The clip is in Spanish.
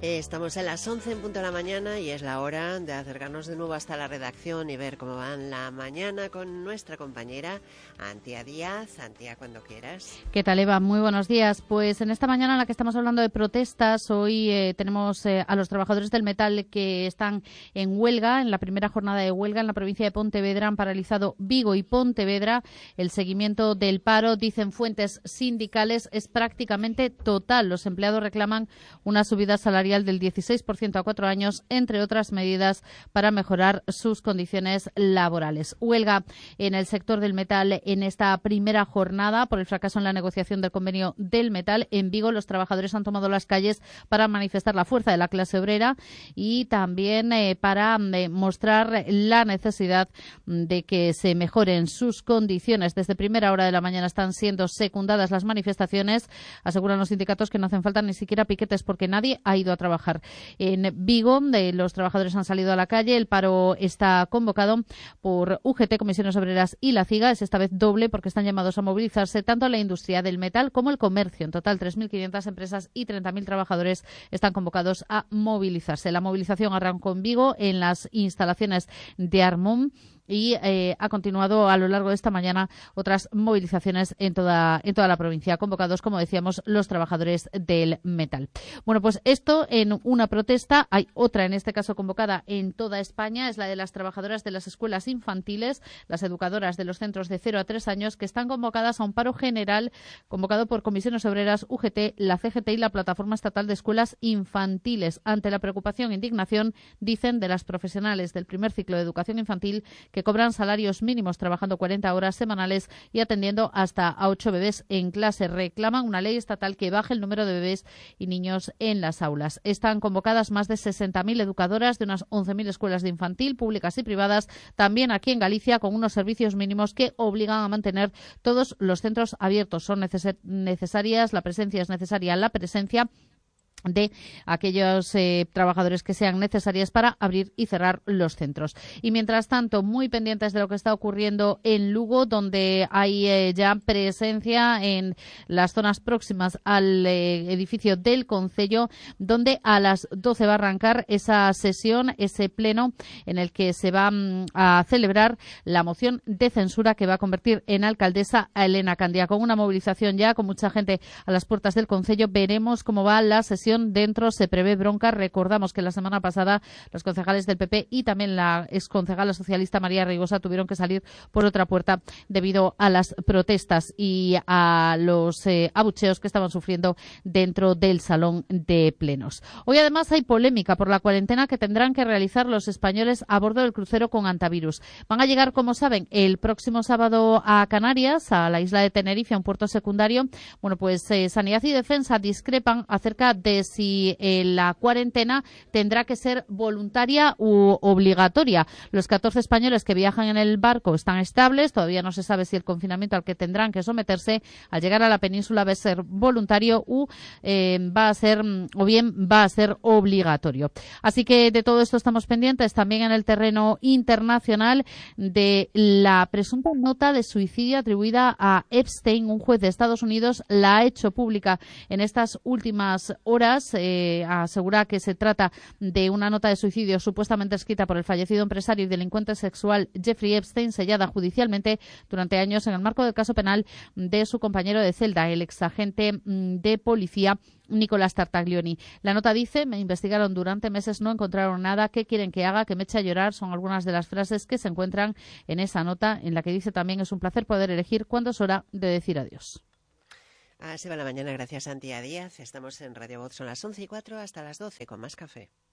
Estamos en las 11 en punto de la mañana y es la hora de acercarnos de nuevo hasta la redacción y ver cómo va la mañana con nuestra compañera Antia Díaz. Antia, cuando quieras. ¿Qué tal, Eva? Muy buenos días. Pues en esta mañana en la que estamos hablando de protestas, hoy tenemos a los trabajadores del metal que están en huelga, en la primera jornada de huelga en la provincia de Pontevedra. Han paralizado Vigo y Pontevedra. El seguimiento del paro, dicen fuentes sindicales, es prácticamente total. Los empleados reclaman una subida salarial del 16% a 4 años, entre otras medidas para mejorar sus condiciones laborales. Huelga en el sector del metal en esta primera jornada por el fracaso en la negociación del convenio del metal. En Vigo, los trabajadores han tomado las calles para manifestar la fuerza de la clase obrera y también para mostrar la necesidad de que se mejoren sus condiciones. Desde primera hora de la mañana están siendo secundadas las manifestaciones. Aseguran los sindicatos que no hacen falta ni siquiera piquetes porque nadie ha ido a trabajar. En Vigo, los trabajadores han salido a la calle. El paro está convocado por UGT, Comisiones Obreras y la CIGA. Es esta vez doble porque están llamados a movilizarse tanto la industria del metal como el comercio. En total, 3.500 empresas y 30.000 trabajadores están convocados a movilizarse. La movilización arrancó en Vigo, en las instalaciones de Armón, y ha continuado a lo largo de esta mañana otras movilizaciones en toda la provincia, convocados, como decíamos, los trabajadores del metal. Bueno, pues esto en una protesta. Hay otra, en este caso convocada en toda España, es la de las trabajadoras de las escuelas infantiles, las educadoras de los centros de 0 a 3 años, que están convocadas a un paro general convocado por Comisiones Obreras, UGT, la CGT y la Plataforma Estatal de Escuelas Infantiles, ante la preocupación e indignación, dicen, de las profesionales del primer ciclo de educación infantil, que cobran salarios mínimos trabajando 40 horas semanales y atendiendo hasta a 8 bebés en clase. Reclaman una ley estatal que baje el número de bebés y niños en las aulas. Están convocadas más de 60.000 educadoras de unas 11.000 escuelas de infantil, públicas y privadas, también aquí en Galicia, con unos servicios mínimos que obligan a mantener todos los centros abiertos. Son necesarias, la presencia es necesaria, la presencia de aquellos trabajadores que sean necesarias para abrir y cerrar los centros. Y mientras tanto, muy pendientes de lo que está ocurriendo en Lugo, donde hay ya presencia en las zonas próximas al edificio del Concello, donde a las 12 va a arrancar esa sesión, ese pleno en el que se va a celebrar la moción de censura que va a convertir en alcaldesa a Elena Candía. Con una movilización ya, con mucha gente a las puertas del Concello, veremos cómo va la sesión. Dentro se prevé bronca. Recordamos que la semana pasada los concejales del PP y también la exconcejala socialista María Reigosa tuvieron que salir por otra puerta debido a las protestas y a los abucheos que estaban sufriendo dentro del salón de plenos. Hoy además hay polémica por la cuarentena que tendrán que realizar los españoles a bordo del crucero con antivirus. Van a llegar, como saben, el próximo sábado a Canarias, a la isla de Tenerife, a un puerto secundario. Bueno, pues Sanidad y Defensa discrepan acerca de si la cuarentena tendrá que ser voluntaria u obligatoria. Los 14 españoles que viajan en el barco están estables. Todavía no se sabe si el confinamiento al que tendrán que someterse al llegar a la península va a ser voluntario o va a ser obligatorio. Así que de todo esto estamos pendientes. También en el terreno internacional, de la presunta nota de suicidio atribuida a Epstein. Un juez de Estados Unidos la ha hecho pública en estas últimas horas. Asegura que se trata de una nota de suicidio supuestamente escrita por el fallecido empresario y delincuente sexual Jeffrey Epstein, sellada judicialmente durante años en el marco del caso penal de su compañero de celda, el exagente de policía Nicolás Tartaglioni. La nota dice: me investigaron durante meses, no encontraron nada, ¿qué quieren que haga? Que me eche a llorar. Son algunas de las frases que se encuentran en esa nota, en la que dice también: es un placer poder elegir cuándo es hora de decir adiós. Así va la mañana, gracias Antia Díaz. Estamos en Radio Voz, son las 11:04 hasta las 12 con más café.